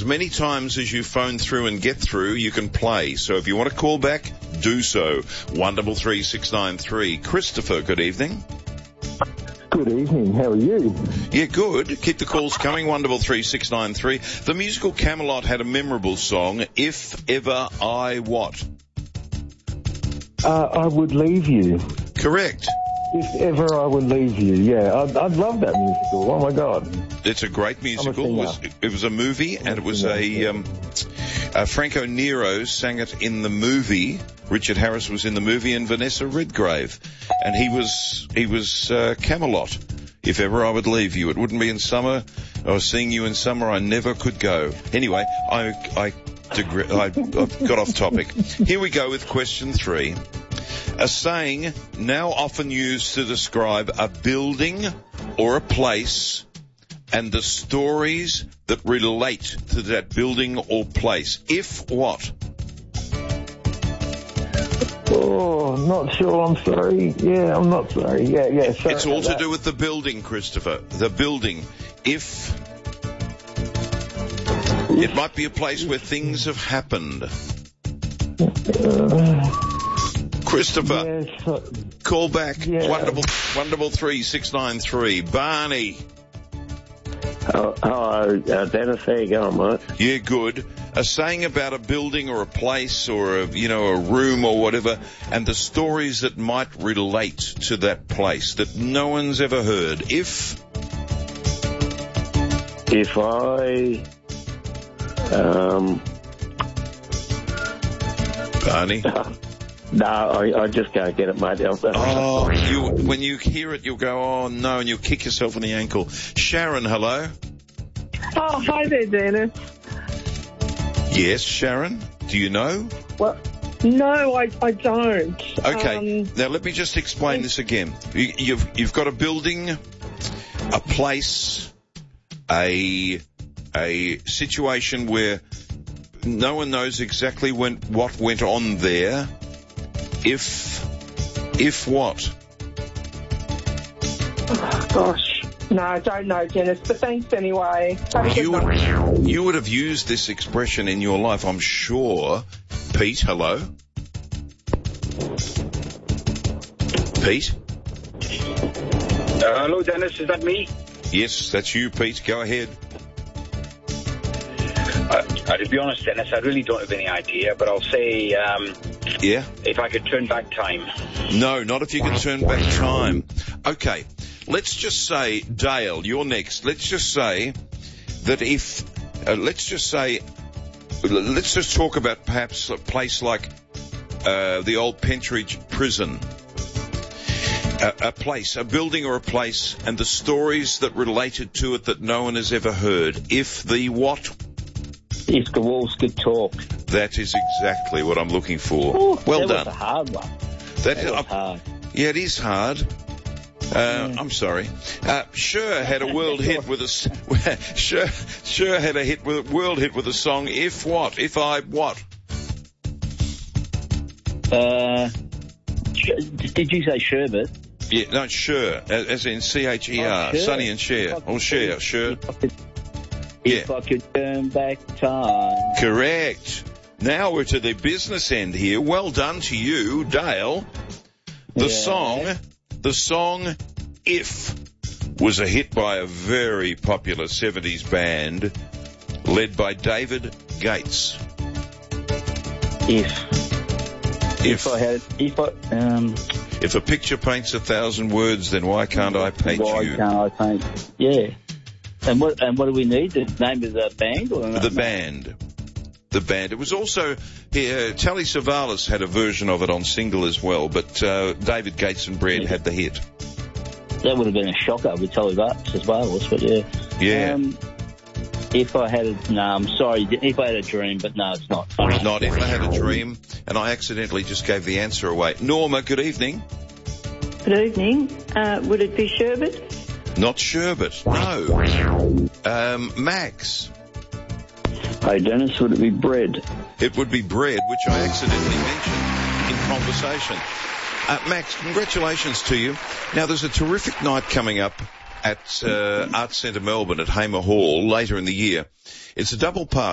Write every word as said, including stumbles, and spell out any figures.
as many times as you phone through and get through, you can play. So if you want to call back, do so. one double three six nine three. Christopher, good evening. Good evening. How are you? Yeah, good. Keep the calls coming. one double three six nine three. The musical Camelot had a memorable song, If Ever I What? Uh, I would leave you. Correct. If ever I would leave you. Yeah, I, I love that musical. Oh my God. It's a great musical. It was, it was a movie, and it was a, um, uh, Franco Nero sang it in the movie. Richard Harris was in the movie, and Vanessa Redgrave, and he was he was uh, Camelot. If ever I would leave you, it wouldn't be in summer. I was seeing you in summer, I never could go. Anyway, I I, digre- I, I got off topic. Here we go with question three. A saying now often used to describe a building or a place and the stories that relate to that building or place. If what? Oh, not sure. I'm sorry. Yeah, I'm not sorry. Yeah, yeah. Sorry it's all to that. do with the building, Christopher. The building. If... It might be a place where things have happened. Uh, Christopher, yes, uh, call back. yeah. One double, one double three six nine three. Barney. Oh, hello, uh, Dennis. How you going, mate? Yeah, good. A saying about a building or a place or a, you know, a room or whatever, and the stories that might relate to that place that no one's ever heard. If... If I... Um... Barney? No, I, I just can't get it, mate. Oh, you, when you hear it, you'll go, oh, no, and you'll kick yourself in the ankle. Sharon, hello? Oh, hi there, Dennis. Yes, Sharon? Do you know? Well, no, I, I don't. Okay, Um, now let me just explain this again. You, you've, you've got a building, a place, a, a situation where no one knows exactly when, what went on there. If, if what? Gosh, no, I don't know, Dennis, but thanks anyway. Have a good You night. would, you would have used this expression in your life, I'm sure. Pete, hello? Pete? Uh, hello, Dennis. Is that me? Yes, that's you, Pete. Go ahead. Uh, uh, to be honest, Dennis, I really don't have any idea, but I'll say, um, Yeah? if I could turn back time. No, not if you can turn back time. Okay, let's just say, Dale, you're next. Let's just say that if, uh, let's just say, let's just talk about perhaps a place like uh, the old Pentridge prison. A, a place, a building or a place, and the stories that related to it that no one has ever heard. If the what? If the walls could talk. That is exactly what I'm looking for. Ooh, well that done. was a hard one. That, That was uh, hard. Yeah, it is hard. Uh, I'm sorry. Uh, Sure had a world hit with a s- Sure, Sure had a hit with a world hit with a song. If what? If I what? Uh, sh- did you say sherbet? Yeah, no, Sure, as as in C H E R, Oh, Cher. Sonny and Cher, or Cher, Sure. If I could, Yeah. if I could turn back time. Correct. Now we're to the business end here. Well done to you, Dale. The Yeah. song, the song If was a hit by a very popular seventies band led by David Gates. If. If, If I had, if I, um, if a picture paints a thousand words, then why can't I paint why you? can't I paint? Yeah. And what, and what do we need? The name of the band or The band. The band. It was also, here, Telly Savalas had a version of it on single as well, but uh, David Gates and Bread had the hit. That would have been a shocker with Telly Savalas as well, but yeah. Yeah. Um, if I had a, no, I'm sorry, if I had a dream, but no, it's not. Not If I Had a Dream, and I accidentally just gave the answer away. Norma, good evening. Good evening. Uh, would it be sherbet? Not sherbet, no. Um, Max. Hey, Dennis, would it be bread? It would be bread, which I accidentally mentioned in conversation. Uh, Max, congratulations to you. Now, there's a terrific night coming up at uh, Arts Centre Melbourne at Hamer Hall later in the year. It's a double part.